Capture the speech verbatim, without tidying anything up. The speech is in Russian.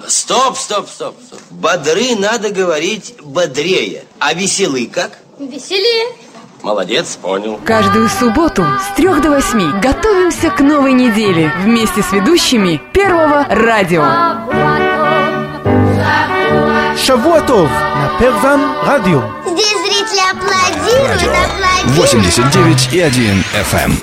Стоп, стоп, стоп, стоп. Бодры надо говорить бодрее. А веселый как? Веселее. Молодец, понял. Каждую субботу с трех до восьми готовимся к новой неделе вместе с ведущими Первого радио. Шавуа Тов на Первом радио. Здесь зрители аплодируют, аплодируют. восемьдесят девять и один эф эм.